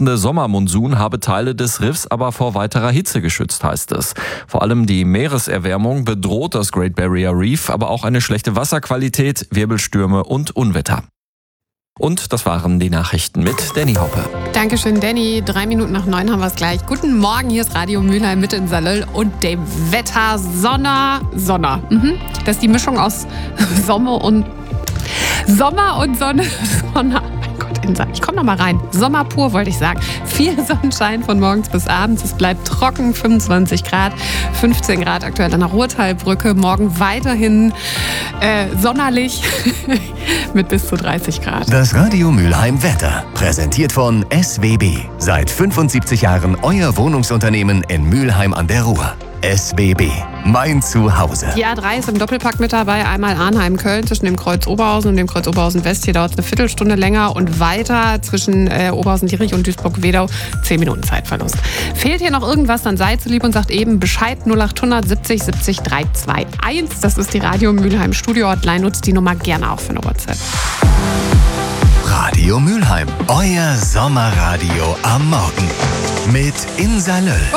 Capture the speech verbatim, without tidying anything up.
heranwachsende Sommermonsun habe Teile des Riffs aber vor weiterer Hitze geschützt, heißt es. Vor allem die Meereserwärmung bedroht das Great Barrier Reef, aber auch eine schlechte Wasserqualität, Wirbelstürme und Unwetter. Und das waren die Nachrichten mit Danny Hoppe. Dankeschön, Danny. Drei Minuten nach neun haben wir es gleich. Guten Morgen, hier ist Radio Mülheim mit in Salöll und dem Wetter Sonner. Sonner. Mhm. Das ist die Mischung aus Sommer und Sommer und Sonne. Sonne. Mein Gott, in Sa- ich komme noch mal rein. Sommer pur, wollte ich sagen. Viel Sonnenschein von morgens bis abends. Es bleibt trocken, fünfundzwanzig Grad, fünfzehn Grad aktuell an der Ruhrtalbrücke. Morgen weiterhin äh, sonnerlich mit bis zu dreißig Grad. Das Radio Mülheim Wetter, präsentiert von S W B. Seit fünfundsiebzig Jahren euer Wohnungsunternehmen in Mülheim an der Ruhr. S W B, mein Zuhause. Die A drei ist im Doppelpack mit dabei. Einmal Arnheim-Köln zwischen dem Kreuz Oberhausen und dem Kreuz Oberhausen-West. Hier dauert es eine Viertelstunde länger und weiter zwischen äh, Oberhausen-Dietrich und Duisburg-Wedau. Zehn Minuten Zeitverlust. Fehlt hier noch irgendwas, dann seid so lieb und sagt eben Bescheid. null acht hundert siebzig siebzig dreihundertzweiundzwanzig. Das ist die Radio Mülheim Studio-Hotline. Nutzt die Nummer gerne auch für eine WhatsApp. Radio Mülheim, euer Sommerradio am Morgen. Mit in Salöll.